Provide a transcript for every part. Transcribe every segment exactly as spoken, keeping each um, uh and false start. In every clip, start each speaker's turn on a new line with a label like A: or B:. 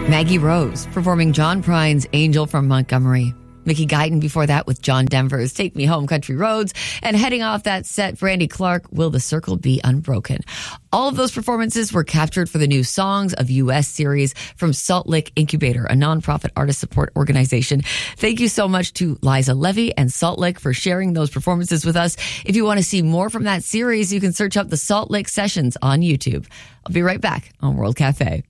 A: Maggie Rose performing John Prine's Angel from Montgomery. Mickey Guyton before that with John Denver's Take Me Home Country Roads. And heading off that set for Andy Clark, Will the Circle Be Unbroken? All of those performances were captured for the new Songs of U S series from Salt Lick Incubator, a nonprofit artist support organization. Thank you so much to Liza Levy and Salt Lick for sharing those performances with us. If you want to see more from that series, you can search up the Salt Lick Sessions on YouTube. I'll be right back on World Cafe.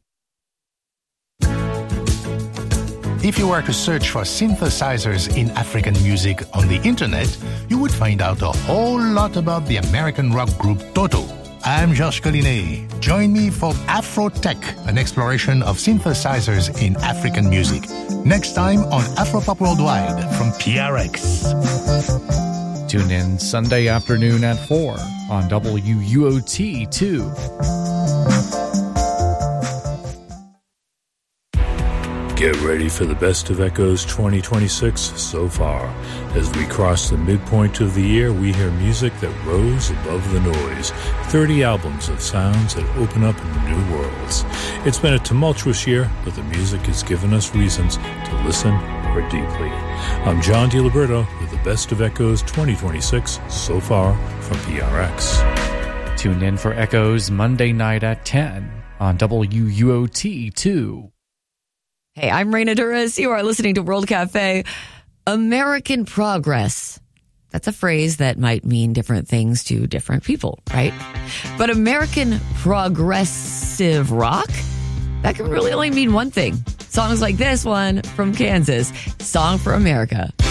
B: If you were to search for synthesizers in African music on the internet, you would find out a whole lot about the American rock group Toto. I'm Georges Collinet. Join me for Afro Tech, an exploration of synthesizers in African music. Next time on Afropop Worldwide from P R X.
C: Tune in Sunday afternoon at four on W U O T two.
D: Get ready for the Best of Echoes twenty twenty-six so far. As we cross the midpoint of the year, we hear music that rose above the noise. thirty albums of sounds that open up new worlds. It's been a tumultuous year, but the music has given us reasons to listen more deeply. I'm John DiLiberto with the Best of Echoes twenty twenty-six so far from P R X.
C: Tune in for Echoes Monday night at ten on W U O T two.
A: Hey, I'm Raina Duras. You are listening to World Cafe. American progress. That's a phrase that might mean different things to different people, right? But American progressive rock, that can really only mean one thing. Songs like this one from Kansas, Song for America.